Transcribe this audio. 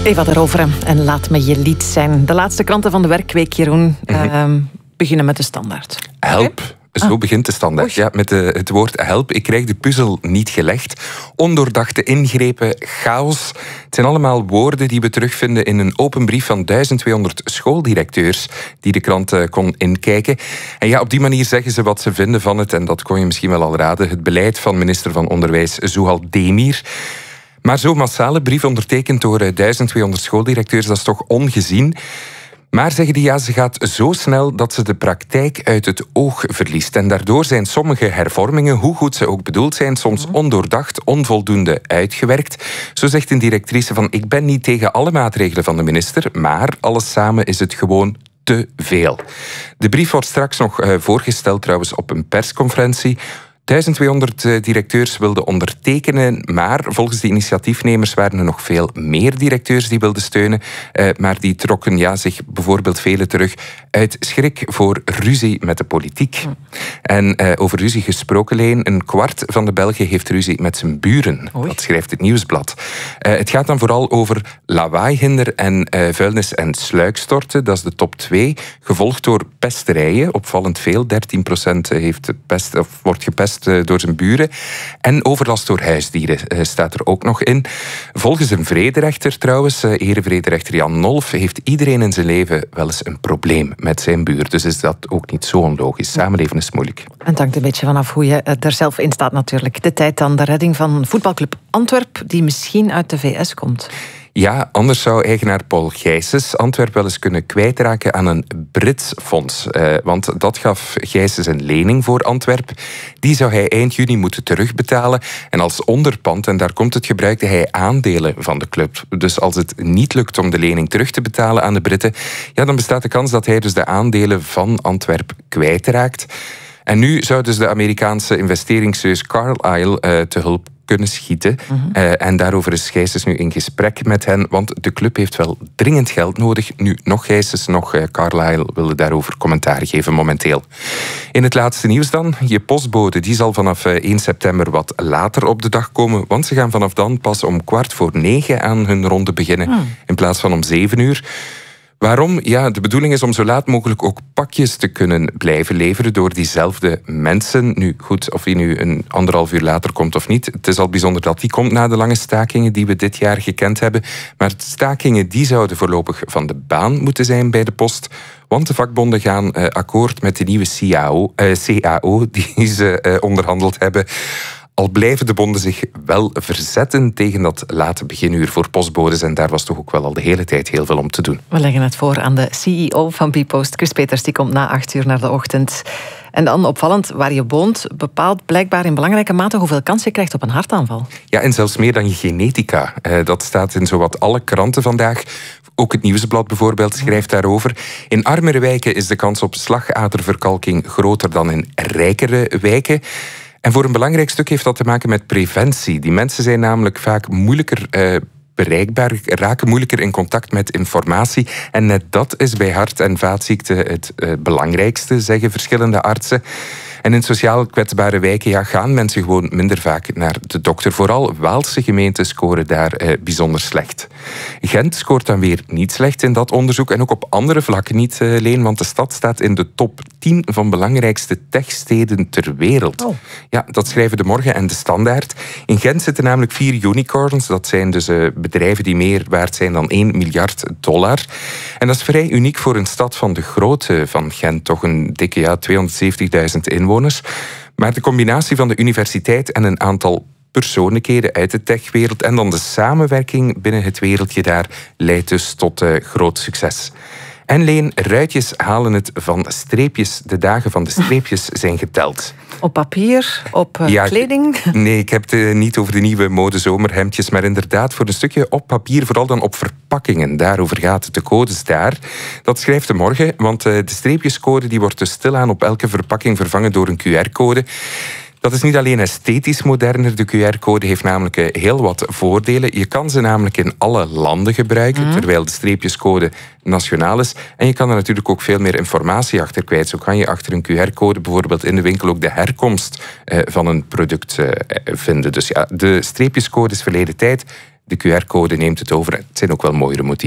Eva de Rovere en Laat me je lied zijn. De laatste kranten van de werkweek, Jeroen, beginnen met de Standaard. Help. Zo begint de Standaard. Ja, met het woord help. Ik krijg de puzzel niet gelegd. Ondoordachte ingrepen, chaos. Het zijn allemaal woorden die we terugvinden in een open brief van 1200 schooldirecteurs die de krant kon inkijken. En ja, op die manier zeggen ze wat ze vinden van het, en dat kon je misschien wel al raden, het beleid van minister van Onderwijs Zouhal Demir. Maar zo'n massale brief ondertekend door 1200 schooldirecteurs, dat is toch ongezien. Maar zeggen die, ja, ze gaat zo snel dat ze de praktijk uit het oog verliest. En daardoor zijn sommige hervormingen, hoe goed ze ook bedoeld zijn, soms ondoordacht, onvoldoende uitgewerkt. Zo zegt een directrice van: ik ben niet tegen alle maatregelen van de minister, maar alles samen is het gewoon te veel. De brief wordt straks nog voorgesteld trouwens op een persconferentie. 1200 directeurs wilden ondertekenen, maar volgens de initiatiefnemers waren er nog veel meer directeurs die wilden steunen. Maar die trokken zich bijvoorbeeld vele terug uit schrik voor ruzie met de politiek. En over ruzie gesproken, Leen, een kwart van de Belgen heeft ruzie met zijn buren. Oei. Dat schrijft het Nieuwsblad. Het gaat dan vooral over lawaaihinder en vuilnis- en sluikstorten. Dat is de top 2. Gevolgd door pesterijen, opvallend veel. 13% heeft wordt gepest door zijn buren. En overlast door huisdieren staat er ook nog in. Volgens een vrederechter trouwens, erevrederechter Jan Nolf, heeft iedereen in zijn leven wel eens een probleem met zijn buur. Dus is dat ook niet zo onlogisch. Samenleven is moeilijk. En het hangt een beetje vanaf hoe je er zelf in staat natuurlijk. De tijd dan, de redding van voetbalclub Antwerp, die misschien uit de VS komt. Ja, anders zou eigenaar Paul Gijsens Antwerp wel eens kunnen kwijtraken aan een Brits fonds. Want dat gaf Gijsens een lening voor Antwerp. Die zou hij eind juni moeten terugbetalen. En als onderpand, en daar komt het, gebruikte hij aandelen van de club. Dus als het niet lukt om de lening terug te betalen aan de Britten, ja, dan bestaat de kans dat hij dus de aandelen van Antwerp kwijtraakt. En nu zou dus de Amerikaanse investeringsreus Carlyle te hulp kunnen schieten. En daarover is Gijsens nu in gesprek met hen, want de club heeft wel dringend geld nodig. Nu, nog Gijsens, nog Carlyle willen daarover commentaar geven momenteel. In het laatste nieuws dan, je postbode die zal vanaf 1 september wat later op de dag komen, want ze gaan vanaf dan pas om 8:45 aan hun ronde beginnen, in plaats van om 7 uur. Waarom? Ja, de bedoeling is om zo laat mogelijk ook pakjes te kunnen blijven leveren door diezelfde mensen. Nu goed, of die nu een 1,5 uur later komt of niet. Het is al bijzonder dat die komt na de lange stakingen die we dit jaar gekend hebben. Maar de stakingen die zouden voorlopig van de baan moeten zijn bij de post. Want de vakbonden gaan akkoord met de nieuwe CAO die ze onderhandeld hebben. Al blijven de bonden zich wel verzetten tegen dat late beginuur voor postbodes. En daar was toch ook wel al de hele tijd heel veel om te doen. We leggen het voor aan de CEO van Bpost, Chris Peters. Die komt na 8 uur naar de ochtend. En dan opvallend, waar je woont bepaalt blijkbaar in belangrijke mate hoeveel kans je krijgt op een hartaanval. Ja, en zelfs meer dan je genetica. Dat staat in zowat alle kranten vandaag. Ook het Nieuwsblad bijvoorbeeld schrijft daarover. In armere wijken is de kans op slagaderverkalking groter dan in rijkere wijken. En voor een belangrijk stuk heeft dat te maken met preventie. Die mensen zijn namelijk vaak moeilijker bereikbaar, raken moeilijker in contact met informatie. En net dat is bij hart- en vaatziekten het belangrijkste, zeggen verschillende artsen. En in sociaal kwetsbare wijken gaan mensen gewoon minder vaak naar de dokter. Vooral Waalse gemeenten scoren daar bijzonder slecht. Gent scoort dan weer niet slecht in dat onderzoek. En ook op andere vlakken niet, Leen. Want de stad staat in de top 10 van belangrijkste techsteden ter wereld. Oh. Ja, dat schrijven De Morgen en De Standaard. In Gent zitten namelijk 4 unicorns. Dat zijn dus bedrijven die meer waard zijn dan $1 miljard. En dat is vrij uniek voor een stad van de grootte van Gent. Toch een dikke 270.000 inwoners. Maar de combinatie van de universiteit en een aantal persoonlijkheden uit de techwereld en dan de samenwerking binnen het wereldje daar leidt dus tot groot succes. En Leen, ruitjes halen het van streepjes. De dagen van de streepjes zijn geteld. Op papier, op kleding? Nee, ik heb het niet over de nieuwe modezomerhemdjes, maar inderdaad voor een stukje op papier, vooral dan op verpakkingen. Daarover gaat het, de codes daar. Dat schrijft De Morgen, want de streepjescode die wordt dus stilaan op elke verpakking vervangen door een QR-code. Dat is niet alleen esthetisch moderner. De QR-code heeft namelijk heel wat voordelen. Je kan ze namelijk in alle landen gebruiken, terwijl de streepjescode nationaal is. En je kan er natuurlijk ook veel meer informatie achter kwijt. Zo kan je achter een QR-code bijvoorbeeld in de winkel ook de herkomst van een product vinden. Dus ja, de streepjescode is verleden tijd. De QR-code neemt het over. Het zijn ook wel mooiere motieven.